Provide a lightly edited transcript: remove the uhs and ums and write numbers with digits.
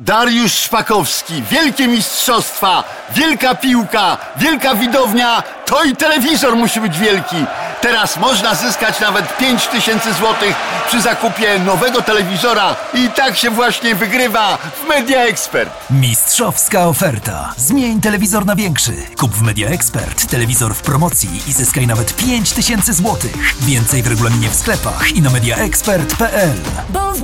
Dariusz Szpakowski, wielkie mistrzostwa, wielka piłka, wielka widownia, to i telewizor musi być wielki. Teraz można zyskać nawet 5000 złotych przy zakupie nowego telewizora i tak się właśnie wygrywa w Media Expert. Mistrzowska oferta. Zmień telewizor na większy. Kup w Media Expert telewizor w promocji i zyskaj nawet 5000 złotych. Więcej w regulaminie w sklepach i na mediaexpert.pl.